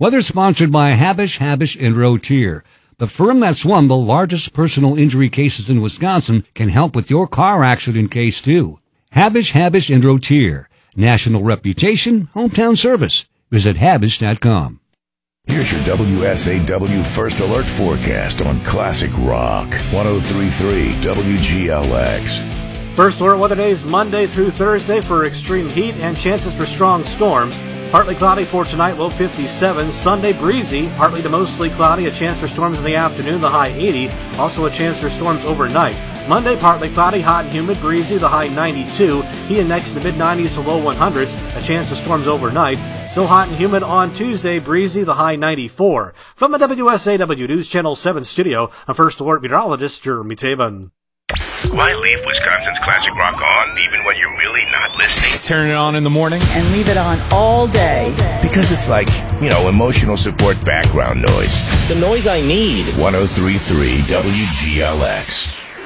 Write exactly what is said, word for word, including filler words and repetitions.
Weather sponsored by Habish, Habish and Rotier. The firm that's won the largest personal injury cases in Wisconsin can help with your car accident case too. Habish, Habish and Rotier. National reputation, hometown service. Visit Habish dot com. Here's your W S A W First Alert forecast on Classic Rock. one oh three point three W G L X. First Alert weather days Monday through Thursday for extreme heat and chances for strong storms. Partly cloudy for tonight, low fifty-seven. Sunday breezy, partly to mostly cloudy, a chance for storms in the afternoon, the high eighty. Also a chance for storms overnight. Monday, partly cloudy, hot and humid, breezy, the high ninety-two. Heat index in the mid nineties to low hundreds, a chance of storms overnight. Still hot and humid on Tuesday, breezy, the high ninety-four. From the W S A W News Channel seven studio, I'm First Alert meteorologist Jeremy Taban. Why leave Wisconsin's Classic Rock on even when you're really not listening? Turn it on in the morning and leave it on all day. Because it's like, you know, emotional support background noise. The noise I need. one oh three point three W G L X.